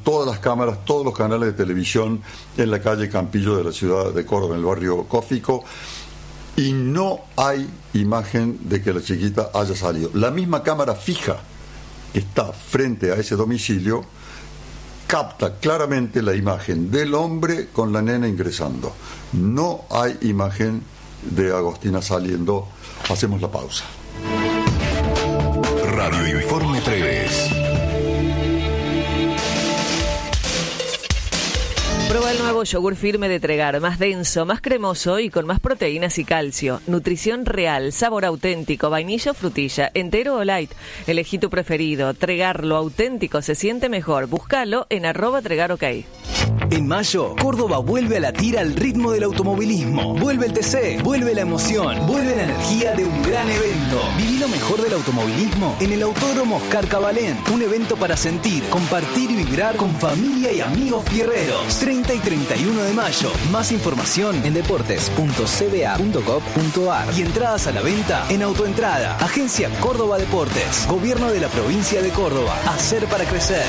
todas las cámaras, todos los canales de televisión en la calle Campillo de la ciudad de Córdoba, en el barrio Cófico, y no hay imagen de que la chiquita haya salido. La misma cámara fija que está frente a ese domicilio capta claramente la imagen del hombre con la nena ingresando. No hay imagen de Agostina saliendo. Hacemos la pausa. Radio Informe 3. Prueba el nuevo yogur firme de Tregar, más denso, más cremoso y con más proteínas y calcio. Nutrición real, sabor auténtico, vainilla o frutilla, entero o light. Elegí tu preferido. Tregar, lo auténtico se siente mejor. Búscalo en @TregarOK. En mayo, Córdoba vuelve a latir al ritmo del automovilismo. Vuelve el TC, vuelve la emoción, vuelve la energía de un gran evento. Viví lo mejor del automovilismo en el Autódromo Oscar Cabalén. Un evento para sentir, compartir y vibrar con familia y amigos fierreros. 30 y 31 de mayo. Más información en deportes.cba.gov.ar y entradas a la venta en Autoentrada. Agencia Córdoba Deportes. Gobierno de la provincia de Córdoba. Hacer para crecer.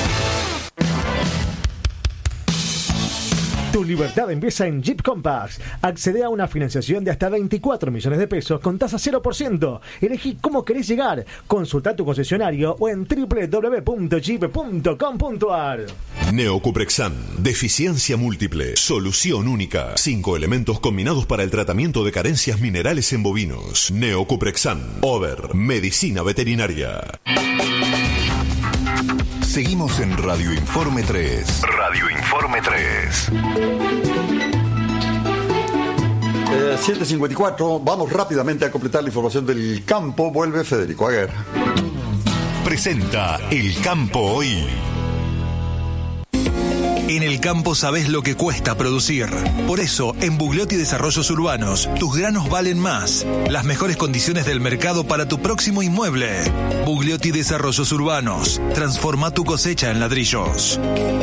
Tu libertad empieza en Jeep Compass. Accede a una financiación de hasta 24 millones de pesos con tasa 0%. Elegí cómo querés llegar. Consulta tu concesionario o en www.jeep.com.ar. Neocuprexan, deficiencia múltiple, solución única. 5 elementos combinados para el tratamiento de carencias minerales en bovinos. Neocuprexan, Over, medicina veterinaria. Seguimos en Radio Informe 3. Radio Informe 3. 7:54, vamos rápidamente a completar la información del campo. Vuelve Federico Aguer. Presenta El Campo Hoy. En el campo sabés lo que cuesta producir. Por eso, en Bugliotti Desarrollos Urbanos, tus granos valen más. Las mejores condiciones del mercado para tu próximo inmueble. Bugliotti Desarrollos Urbanos. Transforma tu cosecha en ladrillos.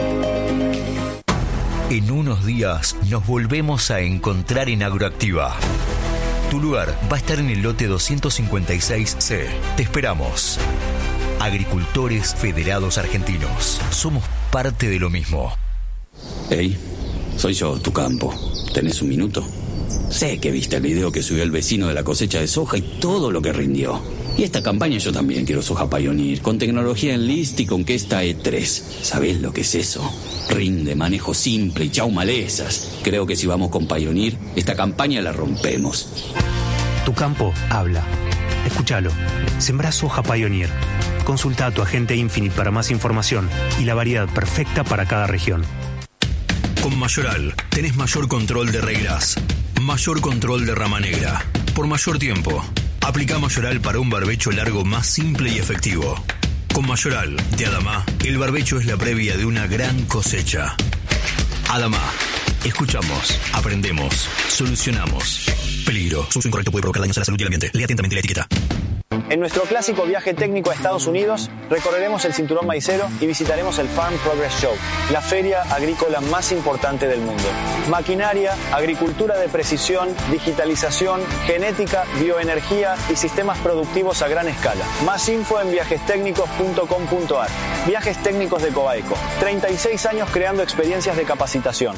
En unos días nos volvemos a encontrar en Agroactiva. Tu lugar va a estar en el lote 256C. Te esperamos. Agricultores Federados Argentinos. Somos parte de lo mismo. Hey, soy yo, tu campo. ¿Tenés un minuto? Sé que viste el video que subió el vecino de la cosecha de soja y todo lo que rindió. Y esta campaña yo también quiero soja Pioneer, con tecnología Enlist y con Kesta E3. ¿Sabés lo que es eso? Rinde, manejo simple y chau malezas. Creo que si vamos con Pioneer, esta campaña la rompemos. Tu campo habla. Escúchalo. Sembrá soja Pioneer. Consulta a tu agente Infinite para más información y la variedad perfecta para cada región. Con Mayoral tenés mayor control de reglas, mayor control de rama negra, por mayor tiempo. Aplica Mayoral para un barbecho largo más simple y efectivo. Con Mayoral de Adama, el barbecho es la previa de una gran cosecha. Adama, escuchamos, aprendemos, solucionamos. Peligro, su uso incorrecto puede provocar daños a la salud y al ambiente. Lea atentamente la etiqueta. En nuestro clásico viaje técnico a Estados Unidos, recorreremos el cinturón maicero y visitaremos el Farm Progress Show, la feria agrícola más importante del mundo. Maquinaria, agricultura de precisión, digitalización, genética, bioenergía y sistemas productivos a gran escala. Más info en viajestecnicos.com.ar. Viajes Técnicos de Coaico. 36 años creando experiencias de capacitación.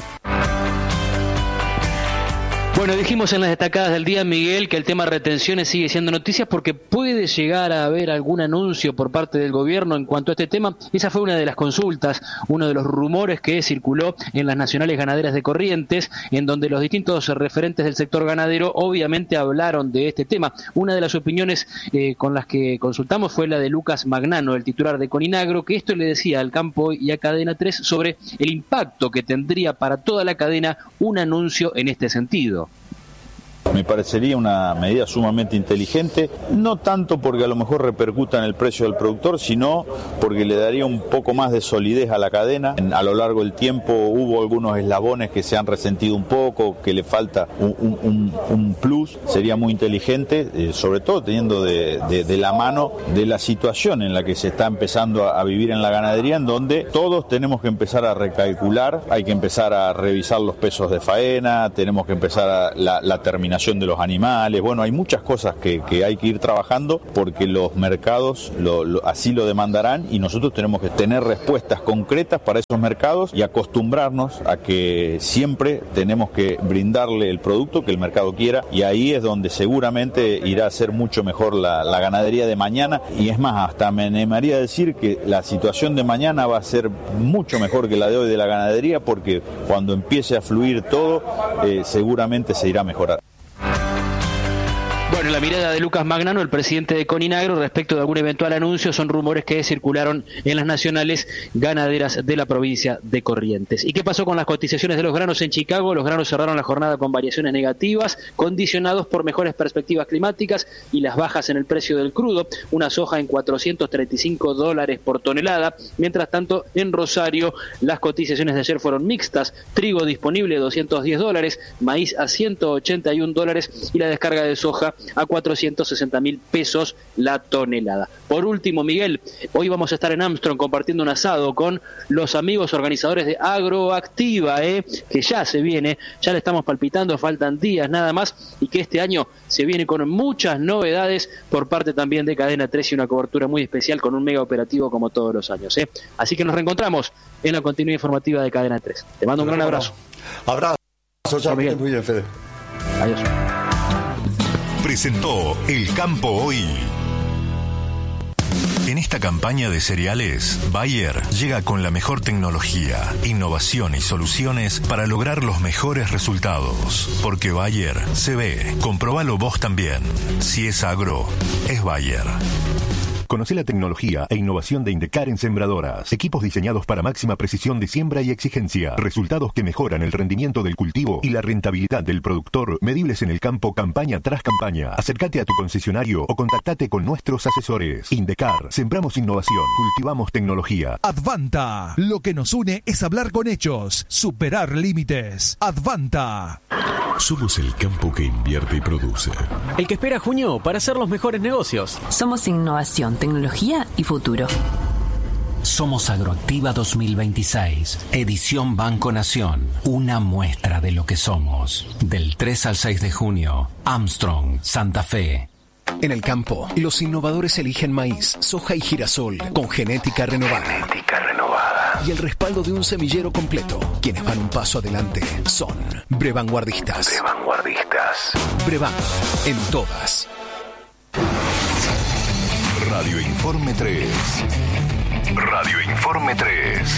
Bueno, dijimos en las destacadas del día, Miguel, que el tema retenciones sigue siendo noticias porque puede llegar a haber algún anuncio por parte del gobierno en cuanto a este tema. Esa fue una de las consultas, uno de los rumores que circuló en las nacionales ganaderas de Corrientes, en donde los distintos referentes del sector ganadero obviamente hablaron de este tema. Una de las opiniones con las que consultamos fue la de Lucas Magnano, el titular de Coninagro, que esto le decía al Campo y a Cadena 3 sobre el impacto que tendría para toda la cadena un anuncio en este sentido. Me parecería una medida sumamente inteligente, no tanto porque a lo mejor repercuta en el precio del productor, sino porque le daría un poco más de solidez a la cadena. A lo largo del tiempo hubo algunos eslabones que se han resentido un poco, que le falta un plus. Sería muy inteligente, sobre todo teniendo de la mano de la situación en la que se está empezando a vivir en la ganadería, en donde todos tenemos que empezar a recalcular, hay que empezar a revisar los pesos de faena, tenemos que empezar la terminación situación de los animales. Bueno, hay muchas cosas que hay que ir trabajando porque los mercados así lo demandarán y nosotros tenemos que tener respuestas concretas para esos mercados y acostumbrarnos a que siempre tenemos que brindarle el producto que el mercado quiera, y ahí es donde seguramente irá a ser mucho mejor la ganadería de mañana. Y es más, hasta me animaría a decir que la situación de mañana va a ser mucho mejor que la de hoy de la ganadería, porque cuando empiece a fluir todo, seguramente se irá a mejorar. Bueno, la mirada de Lucas Magnano, el presidente de Coninagro, respecto de algún eventual anuncio, son rumores que circularon en las nacionales ganaderas de la provincia de Corrientes. ¿Y qué pasó con las cotizaciones de los granos en Chicago? Los granos cerraron la jornada con variaciones negativas, condicionados por mejores perspectivas climáticas y las bajas en el precio del crudo, una soja en $435 por tonelada. Mientras tanto, en Rosario, las cotizaciones de ayer fueron mixtas: trigo disponible $210, maíz a $181 y la descarga de soja a 460.000 pesos la tonelada. Por último, Miguel, hoy vamos a estar en Armstrong compartiendo un asado con los amigos organizadores de Agroactiva, que ya se viene, ya le estamos palpitando, faltan días nada más, y que este año se viene con muchas novedades por parte también de Cadena 3 y una cobertura muy especial con un mega operativo como todos los años. Así que nos reencontramos en la continuidad informativa de Cadena 3. Te mando un gran abrazo. Abrazo, chao, Miguel. Muy bien, Fede. Adiós. Presentó El Campo Hoy. En esta campaña de cereales, Bayer llega con la mejor tecnología, innovación y soluciones para lograr los mejores resultados. Porque Bayer se ve. Comprobalo vos también. Si es agro, es Bayer. Conoce la tecnología e innovación de Indecar en sembradoras. Equipos diseñados para máxima precisión de siembra y exigencia. Resultados que mejoran el rendimiento del cultivo y la rentabilidad del productor, medibles en el campo campaña tras campaña. Acércate a tu concesionario o contactate con nuestros asesores. Indecar, sembramos innovación, cultivamos tecnología. Advanta, lo que nos une es hablar con hechos, superar límites. Advanta. Somos el campo que invierte y produce. El que espera junio para hacer los mejores negocios. Somos innovación, tecnología y futuro. Somos Agroactiva 2026, edición Banco Nación. Una muestra de lo que somos. Del 3 al 6 de junio, Armstrong, Santa Fe. En el campo, los innovadores eligen maíz, soja y girasol con genética renovada. Y el respaldo de un semillero completo. Quienes van un paso adelante son Brevanguardistas. Brevan, en todas. Radio Informe 3. Radio Informe 3.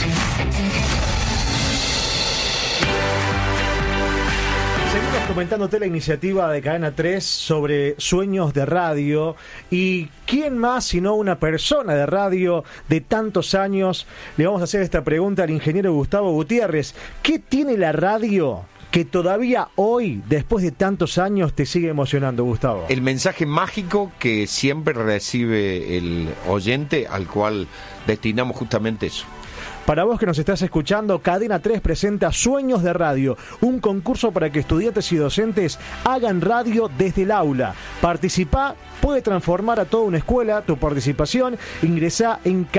Seguimos comentándote la iniciativa de Cadena 3 sobre sueños de radio. ¿Y quién más sino una persona de radio de tantos años? Le vamos a hacer esta pregunta al ingeniero Gustavo Gutiérrez. ¿Qué tiene la radio que todavía hoy, después de tantos años, te sigue emocionando, Gustavo? El mensaje mágico que siempre recibe el oyente, al cual destinamos justamente eso. Para vos que nos estás escuchando, Cadena 3 presenta Sueños de Radio, un concurso para que estudiantes y docentes hagan radio desde el aula. Participá, puede transformar a toda una escuela. Tu participación, ingresá en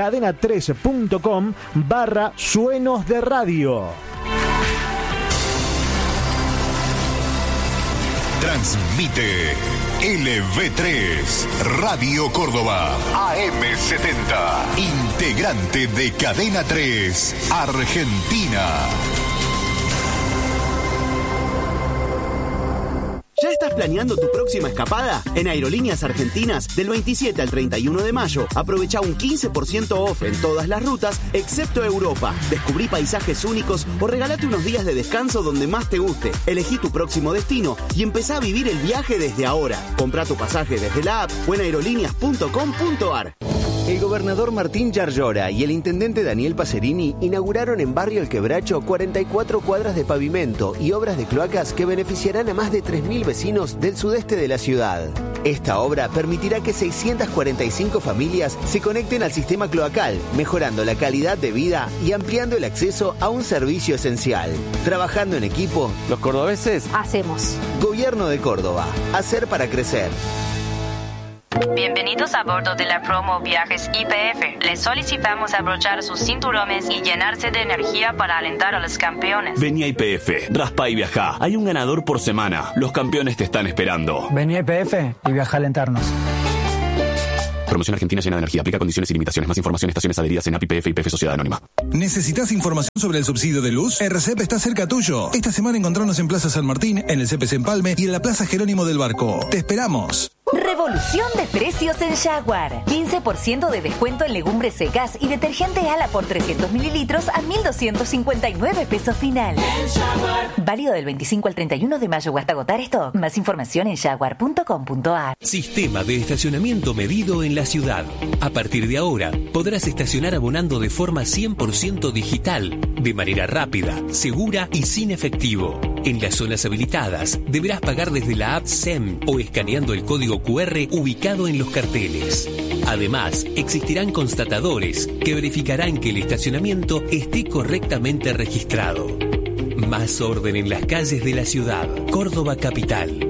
cadena3.com/sueños de radio. Transmite LV3, Radio Córdoba, AM70, integrante de Cadena 3, Argentina. ¿Ya estás planeando tu próxima escapada? En Aerolíneas Argentinas, del 27 al 31 de mayo, aprovecha un 15% off en todas las rutas, excepto Europa. Descubrí paisajes únicos o regalate unos días de descanso donde más te guste. Elegí tu próximo destino y empezá a vivir el viaje desde ahora. Comprá tu pasaje desde la app o en aerolíneas.com.ar. El gobernador Martín Yarlora y el intendente Daniel Pacerini inauguraron en Barrio El Quebracho 44 cuadras de pavimento y obras de cloacas que beneficiarán a más de 3.000 vecinos del sudeste de la ciudad. Esta obra permitirá que 645 familias se conecten al sistema cloacal, mejorando la calidad de vida y ampliando el acceso a un servicio esencial. Trabajando en equipo, los cordobeses hacemos. Gobierno de Córdoba. Hacer para crecer. Bienvenidos a bordo de la promo Viajes YPF. Les solicitamos abrochar sus cinturones y llenarse de energía para alentar a los campeones. Vení a YPF, raspa y viajá. Hay un ganador por semana. Los campeones te están esperando. Vení a YPF y viajá a alentarnos. Promoción Argentina llena de energía. Aplica condiciones y limitaciones. Más información, estaciones adheridas en API, YPF y YPF Sociedad Anónima. ¿Necesitas información sobre el subsidio de luz? RCEP está cerca tuyo. Esta semana encontrarnos en Plaza San Martín, en el CPC Empalme y en la Plaza Jerónimo del Barco. ¡Te esperamos! Revolución de precios en Jaguar. 15% de descuento en legumbres secas y detergente Ala por 300 mililitros a 1.259 pesos final. Válido del 25 al 31 de mayo o hasta agotar esto. Más información en jaguar.com.ar. Sistema de estacionamiento medido en la ciudad. A partir de ahora, podrás estacionar abonando de forma 100% digital, de manera rápida, segura y sin efectivo. En las zonas habilitadas, deberás pagar desde la app SEM o escaneando el código QR ubicado en los carteles. Además, existirán constatadores que verificarán que el estacionamiento esté correctamente registrado. Más orden en las calles de la ciudad. Córdoba Capital.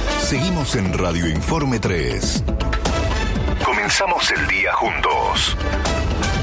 Seguimos en Radio Informe 3. Comenzamos el día juntos.